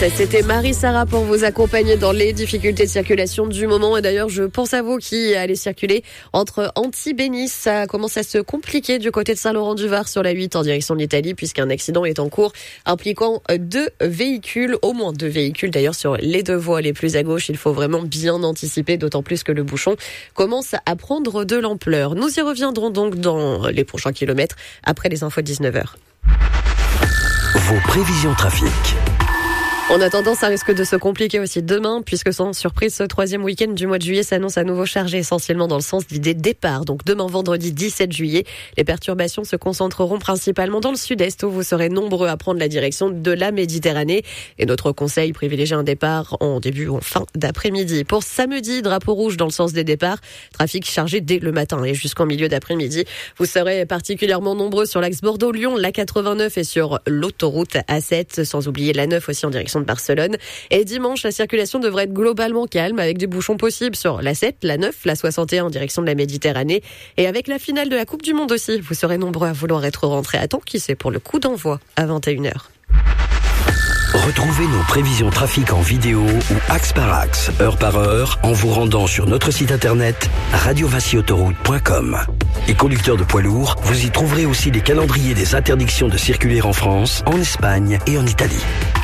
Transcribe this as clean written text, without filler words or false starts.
C'était Marie-Sara pour vous accompagner dans les difficultés de circulation du moment. Et d'ailleurs, je pense à vous qui allez circuler entre Antibes et Nice. Ça commence à se compliquer du côté de Saint-Laurent-du-Var sur la 8 en direction de l'Italie, puisqu'un accident est en cours impliquant au moins deux véhicules d'ailleurs sur les deux voies les plus à gauche. Il faut vraiment bien anticiper, d'autant plus que le bouchon commence à prendre de l'ampleur. Nous y reviendrons donc dans les prochains kilomètres après les infos de 19h. Vos prévisions trafic. En attendant, ça risque de se compliquer aussi demain, puisque sans surprise, ce troisième week-end du mois de juillet s'annonce à nouveau chargé essentiellement dans le sens des départs. Donc demain, vendredi 17 juillet, les perturbations se concentreront principalement dans le sud-est, où vous serez nombreux à prendre la direction de la Méditerranée. Et notre conseil, privilégier un départ en début ou en fin d'après-midi. Pour samedi, drapeau rouge dans le sens des départs, trafic chargé dès le matin et jusqu'en milieu d'après-midi. Vous serez particulièrement nombreux sur l'axe Bordeaux-Lyon, la 89 et sur l'autoroute A7, sans oublier la 9 aussi en direction de Barcelone. Et dimanche, la circulation devrait être globalement calme avec des bouchons possibles sur la 7, la 9, la 61 en direction de la Méditerranée. Et avec la finale de la Coupe du Monde aussi, vous serez nombreux à vouloir être rentrés à temps, qui sait, pour le coup d'envoi à 21h. Retrouvez nos prévisions trafic en vidéo ou axe par axe, heure par heure, en vous rendant sur notre site internet radiovassiautoroute.com. Et conducteurs de poids lourds, vous y trouverez aussi les calendriers des interdictions de circuler en France, en Espagne et en Italie.